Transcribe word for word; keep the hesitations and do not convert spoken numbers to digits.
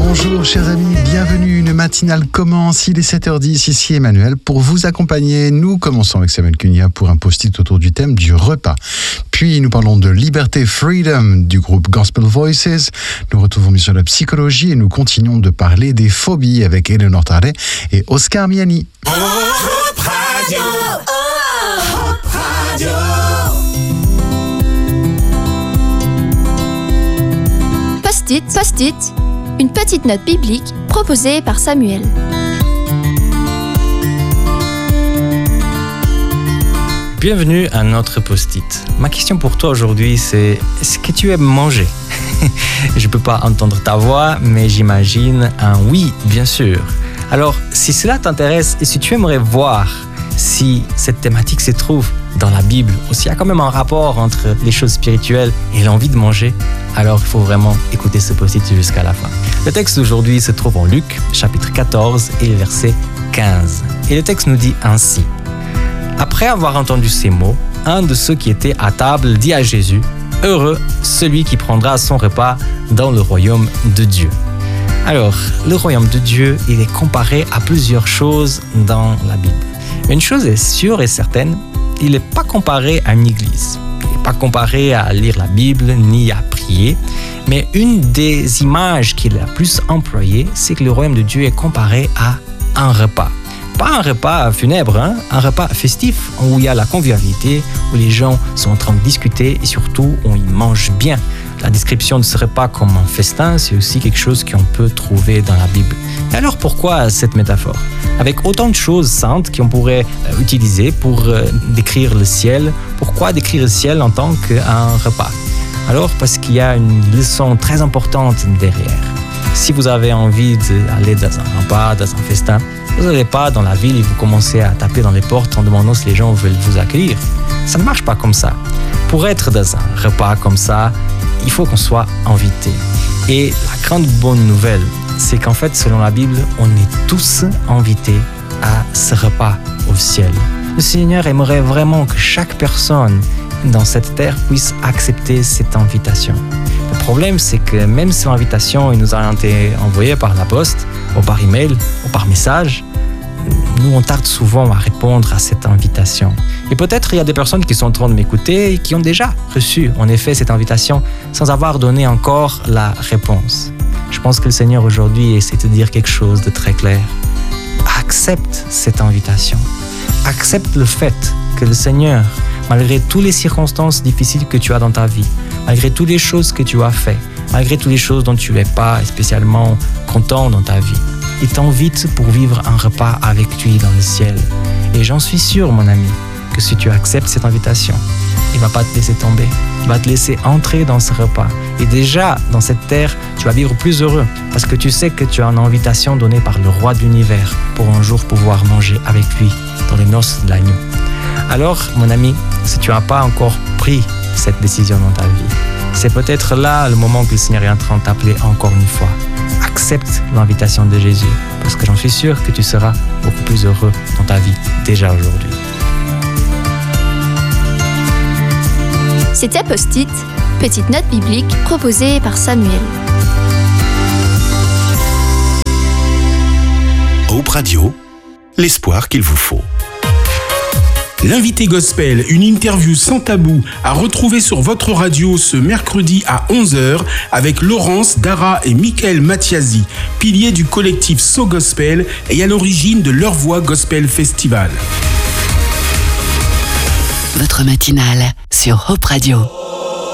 Bonjour chers amis, bienvenue, une matinale commence, il est sept heures dix, ici Emmanuel pour vous accompagner. Nous commençons avec Samuel Cunha pour un post-it autour du thème du repas. Puis nous parlons de liberté, freedom du groupe Gospel Voices. Nous retrouvons bien sûr la psychologie et nous continuons de parler des phobies avec Eleanor Tardet et Oscar Miani. Oh, Hope Radio, oh, Hope Radio. Post-it, post-it, une petite note biblique proposée par Samuel. Bienvenue à notre post-it. Ma question pour toi aujourd'hui, c'est est-ce que tu aimes manger? Je ne peux pas entendre ta voix, mais j'imagine un oui, bien sûr. Alors, si cela t'intéresse et si tu aimerais voir si cette thématique se trouve dans la Bible, ou s'il y a quand même un rapport entre les choses spirituelles et l'envie de manger, alors il faut vraiment écouter ce post-it jusqu'à la fin. Le texte d'aujourd'hui se trouve en Luc, chapitre quatorze et verset quinze. Et le texte nous dit ainsi. Après avoir entendu ces mots, un de ceux qui étaient à table dit à Jésus, « Heureux celui qui prendra son repas dans le royaume de Dieu. » Alors, le royaume de Dieu, il est comparé à plusieurs choses dans la Bible. Une chose est sûre et certaine, il n'est pas comparé à une église. Il n'est pas comparé à lire la Bible ni à prier. Mais une des images qu'il a plus employées, c'est que le royaume de Dieu est comparé à un repas. Pas un repas funèbre, hein, un repas festif où il y a la convivialité, où les gens sont en train de discuter et surtout où ils mangent bien. La description de ce repas comme un festin, c'est aussi quelque chose qu'on peut trouver dans la Bible. Et alors pourquoi cette métaphore? Avec autant de choses saintes qu'on pourrait utiliser pour décrire le ciel, pourquoi décrire le ciel en tant qu'un repas? Alors parce qu'il y a une leçon très importante derrière. Si vous avez envie d'aller dans un repas, dans un festin, vous n'allez pas dans la ville et vous commencez à taper dans les portes en demandant si les gens veulent vous accueillir. Ça ne marche pas comme ça. Pour être dans un repas comme ça, il faut qu'on soit invité. Et la grande bonne nouvelle, c'est qu'en fait, selon la Bible, on est tous invités à ce repas au ciel. Le Seigneur aimerait vraiment que chaque personne dans cette terre puisse accepter cette invitation. Le problème, c'est que même si l'invitation nous a été envoyée par la poste, ou par email, ou par message, nous, on tarde souvent à répondre à cette invitation. Et peut-être il y a des personnes qui sont en train de m'écouter et qui ont déjà reçu, en effet, cette invitation sans avoir donné encore la réponse. Je pense que le Seigneur aujourd'hui essaie de dire quelque chose de très clair. Accepte cette invitation. Accepte le fait que le Seigneur, malgré toutes les circonstances difficiles que tu as dans ta vie, malgré toutes les choses que tu as faites, malgré toutes les choses dont tu n'es pas spécialement content dans ta vie, il t'invite pour vivre un repas avec lui dans le ciel. Et j'en suis sûr, mon ami, que si tu acceptes cette invitation, il ne va pas te laisser tomber. Il va te laisser entrer dans ce repas. Et déjà, dans cette terre, tu vas vivre plus heureux parce que tu sais que tu as une invitation donnée par le roi de l'univers pour un jour pouvoir manger avec lui dans les noces de l'agneau. Alors, mon ami, si tu n'as pas encore pris cette décision dans ta vie, c'est peut-être là le moment que le Seigneur est en train de t'appeler encore une fois. Accepte l'invitation de Jésus, parce que j'en suis sûr que tu seras beaucoup plus heureux dans ta vie déjà aujourd'hui. C'était Post-it, petite note biblique proposée par Samuel. Hope Radio, l'espoir qu'il vous faut. L'invité gospel, une interview sans tabou à retrouver sur votre radio ce mercredi à onze heures avec Laurence, Dara et Michael Mathiasi, piliers du collectif So Gospel et à l'origine de Leur Voix Gospel Festival. Votre matinale sur Hope Radio.